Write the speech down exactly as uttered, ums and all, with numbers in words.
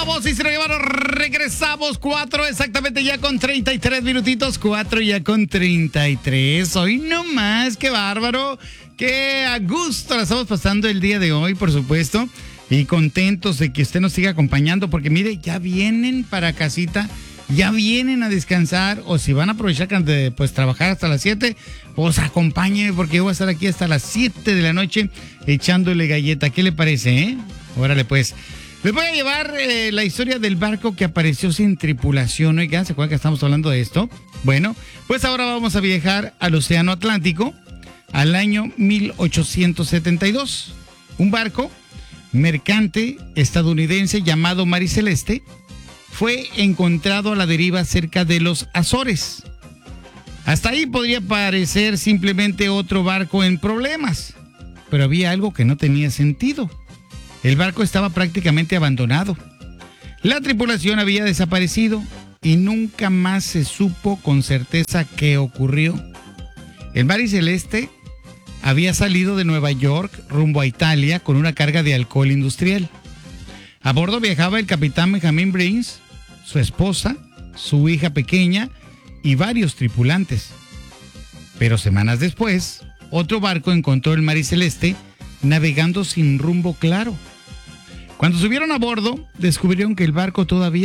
Regresamos y se lo llevaron, regresamos cuatro exactamente ya con treinta y tres minutitos, cuatro ya con treinta y tres. Hoy no más, qué bárbaro, qué a gusto la estamos pasando el día de hoy, por supuesto, y contentos de que usted nos siga acompañando, porque mire, ya vienen para casita, ya vienen a descansar, o si van a aprovechar de pues trabajar hasta las siete, pues acompáñenme porque yo voy a estar aquí hasta las siete de la noche echándole galleta. ¿Qué le parece, eh? Órale pues. Les voy a llevar eh, la historia del barco que apareció sin tripulación. Oigan, ¿se acuerdan que estamos hablando de esto? Bueno, pues ahora vamos a viajar al Océano Atlántico al año mil ochocientos setenta y dos. Un barco mercante estadounidense llamado Mariceleste fue encontrado a la deriva cerca de los Azores. Hasta ahí podría parecer simplemente otro barco en problemas, pero había algo que no tenía sentido. El barco estaba prácticamente abandonado. La tripulación había desaparecido y nunca más se supo con certeza qué ocurrió. El Mariceleste había salido de Nueva York rumbo a Italia con una carga de alcohol industrial. A bordo viajaba el capitán Benjamin Briggs, su esposa, su hija pequeña y varios tripulantes. Pero semanas después, otro barco encontró el Mariceleste navegando sin rumbo claro. Cuando subieron a bordo, descubrieron que el barco todavía